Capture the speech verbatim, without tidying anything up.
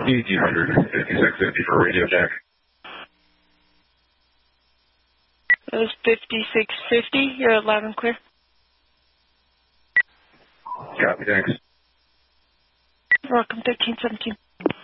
eighteen hundred, fifty-six fifty for radio check. That was fifty-six fifty. You're loud and clear. Copy, thanks. You're welcome, thirteen seventeen.